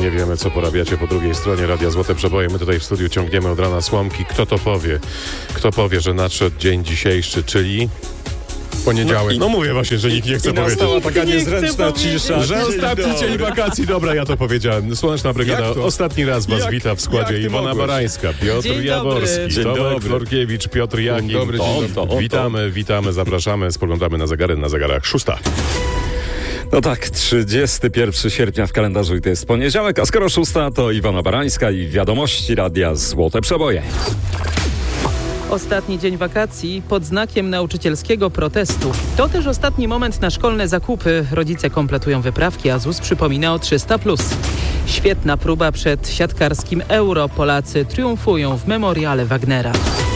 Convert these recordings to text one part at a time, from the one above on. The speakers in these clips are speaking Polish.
nie wiemy, co porabiacie po drugiej stronie Radia Złote Przeboje. My tutaj w studiu ciągniemy od rana słomki. Kto to powie? Kto powie, że nadszedł dzień dzisiejszy, czyli... Poniedziałek. No mówię właśnie, że nikt nie chce powiedzieć. Nastała taka niezręczna cisza. Że ostatni dzień wakacji. Dobra, ja to powiedziałem. Słoneczna Brygada ostatni raz was wita w składzie Iwona Barańska, Piotr Jaworski, Tomek Florkiewicz, Piotr Jakim. Witamy, zapraszamy, spoglądamy na zegary, na zegarach 6. No tak, 31 sierpnia w kalendarzu i to jest poniedziałek, a skoro 6, to Iwona Barańska i wiadomości Radia Złote Przeboje. Ostatni dzień wakacji pod znakiem nauczycielskiego protestu. To też ostatni moment na szkolne zakupy. Rodzice kompletują wyprawki, a ZUS przypomina o 300+. Świetna próba przed siatkarskim Euro. Polacy triumfują w memoriale Wagnera.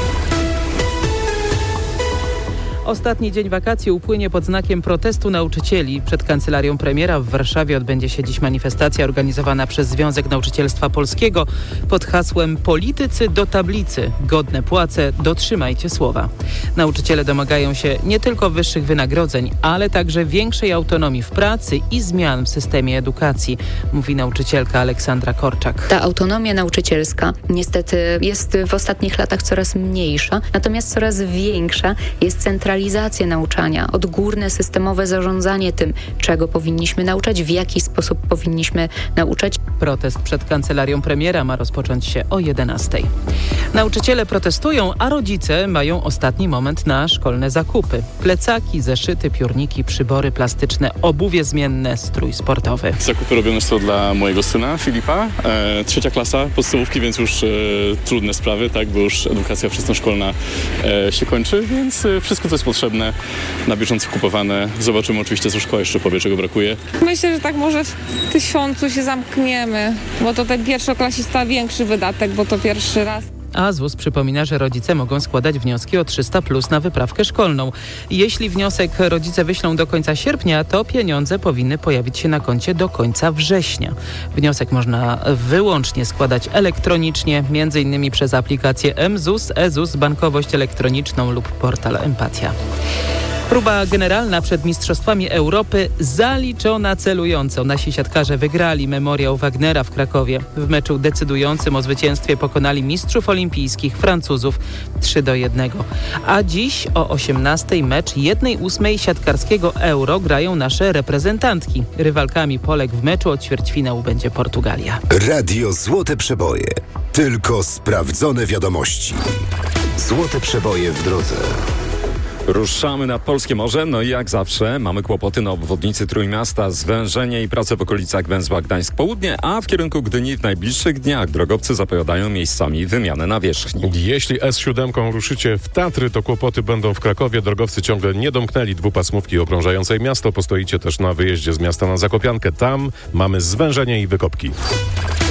Ostatni dzień wakacji upłynie pod znakiem protestu nauczycieli. Przed kancelarią premiera w Warszawie odbędzie się dziś manifestacja organizowana przez Związek Nauczycielstwa Polskiego pod hasłem Politycy do tablicy. Godne płace, dotrzymajcie słowa. Nauczyciele domagają się nie tylko wyższych wynagrodzeń, ale także większej autonomii w pracy i zmian w systemie edukacji, mówi nauczycielka Aleksandra Korczak. Ta autonomia nauczycielska niestety jest w ostatnich latach coraz mniejsza, natomiast coraz większa jest centralizacja nauczania, odgórne systemowe zarządzanie tym, czego powinniśmy nauczać, w jaki sposób powinniśmy nauczać. Protest przed kancelarią premiera ma rozpocząć się o 11:00. Nauczyciele protestują, a rodzice mają ostatni moment na szkolne zakupy. Plecaki, zeszyty, piórniki, przybory plastyczne, obuwie zmienne, strój sportowy. Zakupy robione są dla mojego syna Filipa, 3. klasa podstawówki, więc już trudne sprawy, tak, bo już edukacja wczesnoszkolna się kończy, więc wszystko, co jest potrzebne, na bieżąco kupowane. Zobaczymy oczywiście, co szkoła jeszcze powie, czego brakuje. Myślę, że tak może w 1000 się zamkniemy, bo to ten pierwszoklasista większy wydatek, bo to pierwszy raz. A ZUS przypomina, że rodzice mogą składać wnioski o 300+ na wyprawkę szkolną. Jeśli wniosek rodzice wyślą do końca sierpnia, to pieniądze powinny pojawić się na koncie do końca września. Wniosek można wyłącznie składać elektronicznie, m.in. przez aplikację mZUS, eZUS, bankowość elektroniczną lub portal Empatia. Próba generalna przed Mistrzostwami Europy zaliczona celująco. Nasi siatkarze wygrali memoriał Wagnera w Krakowie. W meczu decydującym o zwycięstwie pokonali mistrzów olimpijskich Francuzów 3-1. A dziś o 18:00 mecz 1/8 siatkarskiego Euro grają nasze reprezentantki. Rywalkami Polek w meczu o ćwierćfinał będzie Portugalia. Radio Złote Przeboje. Tylko sprawdzone wiadomości. Złote Przeboje w drodze. Ruszamy nad Polskie Morze, no i jak zawsze mamy kłopoty na obwodnicy Trójmiasta, zwężenie i prace w okolicach węzła Gdańsk-Południe, a w kierunku Gdyni w najbliższych dniach drogowcy zapowiadają miejscami wymianę nawierzchni. Jeśli S7 ruszycie w Tatry, to kłopoty będą w Krakowie. Drogowcy ciągle nie domknęli dwupasmówki okrążającej miasto. Postoicie też na wyjeździe z miasta na Zakopiankę. Tam mamy zwężenie i wykopki.